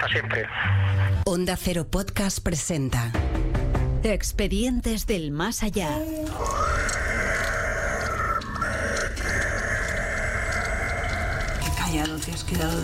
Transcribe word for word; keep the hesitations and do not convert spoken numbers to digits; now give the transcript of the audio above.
hasta siempre. Onda Cero Podcast presenta Expedientes del Más Allá. Qué callado te has quedado.